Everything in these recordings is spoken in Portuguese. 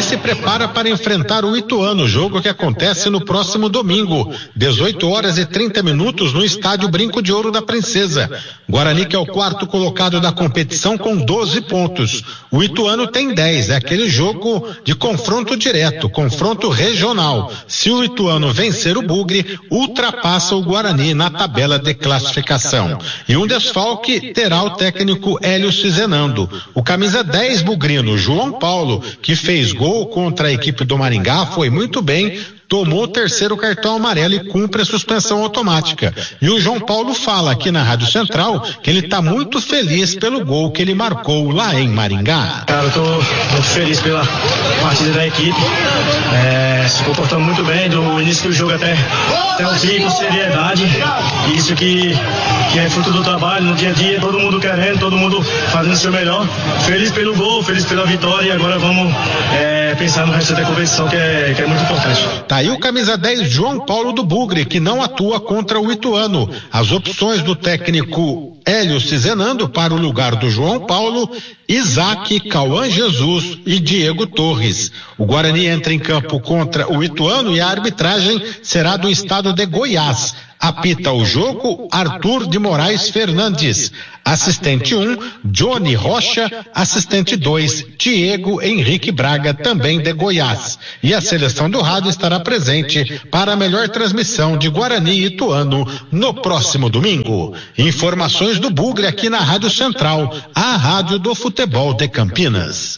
se prepara para enfrentar o Ituano, jogo que acontece no próximo domingo, 18h30 no estádio Brinco de Ouro da Princesa. Guarani, que é o quarto colocado da competição, com 12 pontos. O Ituano tem 10, é aquele jogo de confronto direto, confronto regional. Se o Ituano vencer o Bugre, ultrapassa o Guarani na tabela de classificação. E um desfalque terá o técnico Hélio Cizenando. O camisa 10 bugrino, João Paulo, que fez gol contra a equipe do Maringá, foi muito bem, tomou o terceiro cartão amarelo e cumpre a suspensão automática. E o João Paulo fala aqui na Rádio Central que ele está muito feliz pelo gol que ele marcou lá em Maringá. Cara, eu tô muito feliz pela partida da equipe, se comportando muito bem do início do jogo até o fim, com seriedade. Isso que é fruto do trabalho no dia a dia, todo mundo querendo, todo mundo fazendo o seu melhor. Feliz pelo gol, feliz pela vitória, e agora vamos pensar no resto da competição, que é muito importante. Tá aí o camisa 10 João Paulo do Bugre, que não atua contra o Ituano. As opções do técnico Hélio Cizenando para o lugar do João Paulo: Isaac, Cauã Jesus e Diego Torres. O Guarani entra em campo contra o Ituano e a arbitragem será do estado de Goiás. Apita o jogo Arthur de Moraes Fernandes. Assistente 1, Johnny Rocha. Assistente 2, Diego Henrique Braga, também de Goiás. E a seleção do rádio estará presente para a melhor transmissão de Guarani e Ituano no próximo domingo. Informações do Bugre aqui na Rádio Central, a rádio do futebol de Campinas.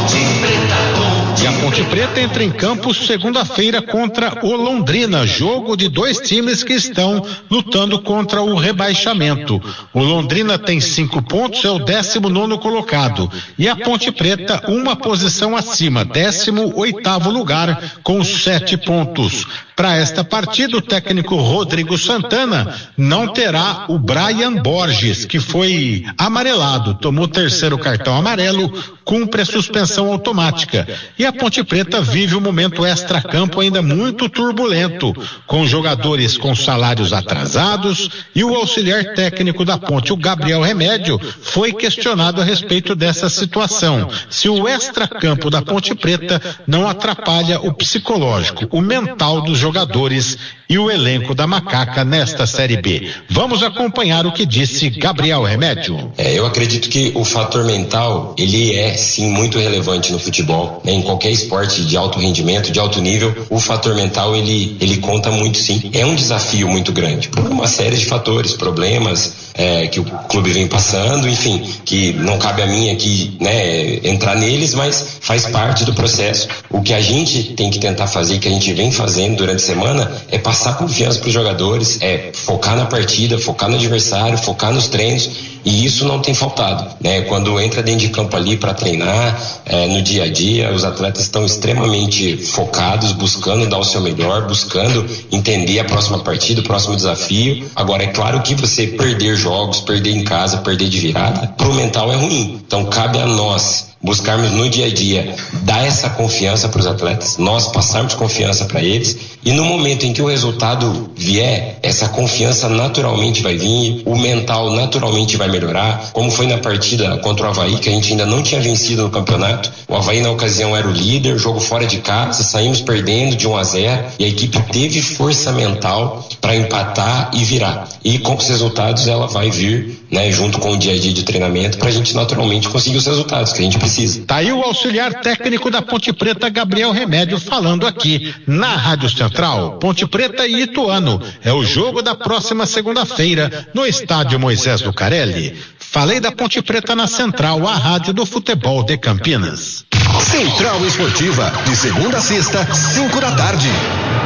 E a Ponte Preta entra em campo segunda-feira contra o Londrina, jogo de dois times que estão lutando contra o rebaixamento. O Londrina tem 5 pontos, é o 19º colocado, e a Ponte Preta uma posição acima, 18º lugar, com 7 pontos. Para esta partida, o técnico Rodrigo Santana não terá o Brian Borges, que foi amarelado, tomou o terceiro cartão amarelo, cumpre a suspensão automática. E a Ponte Preta vive um momento extracampo ainda muito turbulento, com jogadores com salários atrasados, e o auxiliar técnico da Ponte, o Gabriel Remédio, foi questionado a respeito dessa situação. Se o extracampo da Ponte Preta não atrapalha o psicológico, o mental dos jogadores e o elenco da Macaca nesta Série B. Vamos acompanhar o que disse Gabriel Remédio. Eu acredito que o fator mental, ele é sim muito relevante no futebol, né? Em qualquer esporte de alto rendimento, de alto nível, o fator mental ele conta muito, sim. É um desafio muito grande, por uma série de fatores, problemas que o clube vem passando, enfim, que não cabe a mim aqui, né, entrar neles, mas faz parte do processo. O que a gente tem que tentar fazer, que a gente vem fazendo durante a semana, é passar confiança para os jogadores, focar na partida, focar no adversário, focar nos treinos, e isso não tem faltado, né? Quando entra dentro de campo ali para treinar, no dia a dia, os atletas estão extremamente focados, buscando dar o seu melhor, buscando entender a próxima partida, o próximo desafio. Agora, é claro que você perder jogos, perder em casa, perder de virada, pro mental é ruim. Então, cabe a nós buscarmos no dia a dia dar essa confiança para os atletas, nós passarmos confiança para eles, e no momento em que o resultado vier, essa confiança naturalmente vai vir, o mental naturalmente vai melhorar, como foi na partida contra o Avaí, que a gente ainda não tinha vencido no campeonato. O Avaí na ocasião era o líder, jogo fora de casa, saímos perdendo de 1-0, e a equipe teve força mental para empatar e virar, e com os resultados ela vai vir, né, junto com o dia a dia de treinamento, para a gente naturalmente conseguir os resultados que a gente precisa. Tá aí o auxiliar técnico da Ponte Preta, Gabriel Remédio, falando aqui na Rádio Central. Ponte Preta e Ituano é o jogo da próxima segunda-feira no estádio Moisés Lucarelli. Falei da Ponte Preta na Central, a rádio do futebol de Campinas. Central Esportiva, de segunda a sexta, 5 da tarde.